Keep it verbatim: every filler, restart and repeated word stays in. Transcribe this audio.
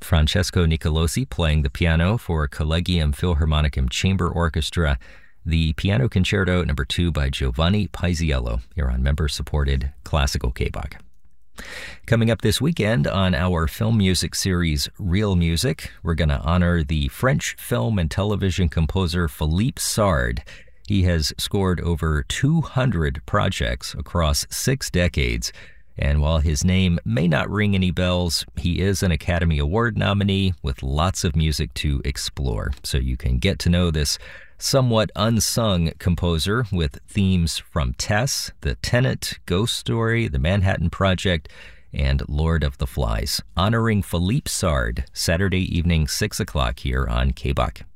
Francesco Nicolosi playing the piano for Collegium Philharmonicum Chamber Orchestra, the Piano Concerto number two by Giovanni Paisiello, here on member-supported Classical K-Bach. Coming up this weekend on our film music series, Real Music, we're going to honor the French film and television composer Philippe Sard. He has scored over two hundred projects across six decades. And while his name may not ring any bells, he is an Academy Award nominee with lots of music to explore. So you can get to know this somewhat unsung composer with themes from Tess, The Tenant, Ghost Story, The Manhattan Project, and Lord of the Flies. Honoring Philippe Sard, Saturday evening, six o'clock here on K-Bach.